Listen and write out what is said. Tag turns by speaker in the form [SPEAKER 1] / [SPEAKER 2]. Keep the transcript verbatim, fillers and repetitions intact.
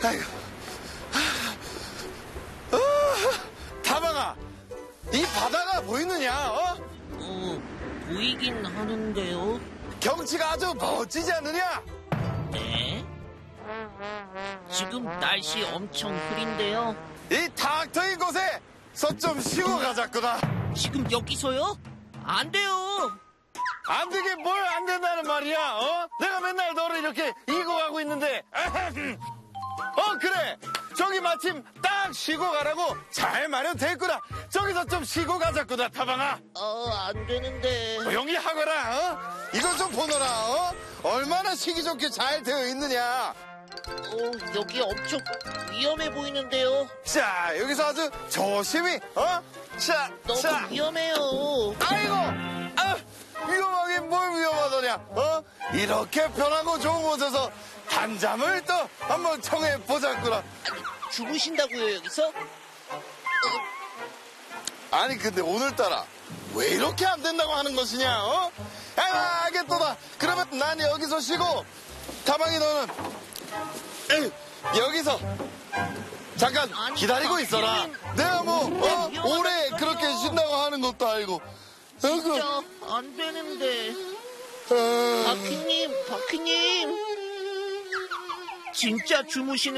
[SPEAKER 1] 아이고. 어, 다방아, 이 바다가 보이느냐? 어?
[SPEAKER 2] 어, 보이긴 하는데요.
[SPEAKER 1] 경치가 아주 멋지지 않느냐?
[SPEAKER 2] 네? 지금 날씨 엄청 흐린데요.
[SPEAKER 1] 이 탁 트인 곳에 서 좀 쉬고 가자꾸나.
[SPEAKER 2] 지금 여기서요? 안 돼요.
[SPEAKER 1] 안 되게 뭘 안 된다는 말이야, 어? 내가 맨날 너를 이렇게 이고 가고 있는데. 어, 그래. 저기 마침 딱 쉬고 가라고 잘 마련됐구나. 저기서 좀 쉬고 가자꾸나, 타방아.
[SPEAKER 2] 어, 안 되는데.
[SPEAKER 1] 조용히 하거라, 어? 이거 좀 보너라, 어? 얼마나 쉬기 좋게 잘 되어 있느냐.
[SPEAKER 2] 어, 여기 엄청 위험해 보이는데요.
[SPEAKER 1] 자, 여기서 아주 조심히, 어? 자,
[SPEAKER 2] 너무
[SPEAKER 1] 자.
[SPEAKER 2] 위험해요.
[SPEAKER 1] 아이고! 아, 위험하긴 뭘 위험하더냐, 어? 이렇게 편하고 좋은 곳에서 한잠을 또 한번 청해보자꾸나.
[SPEAKER 2] 주무신다고요, 여기서?
[SPEAKER 1] 아니, 근데 오늘따라 왜 이렇게 안 된다고 하는 것이냐, 어? 아, 알겠도다. 그러면 난 여기서 쉬고, 다방이 너는 에이, 여기서 잠깐
[SPEAKER 2] 아니,
[SPEAKER 1] 기다리고 있어라.
[SPEAKER 2] 박희님.
[SPEAKER 1] 내가 뭐, 어?
[SPEAKER 2] 위험하다니까요.
[SPEAKER 1] 오래 그렇게 쉰다고 하는 것도 알고.
[SPEAKER 2] 진짜 안 되는데.
[SPEAKER 1] 어,
[SPEAKER 2] 바퀴님, 바퀴님. 진짜 주무시는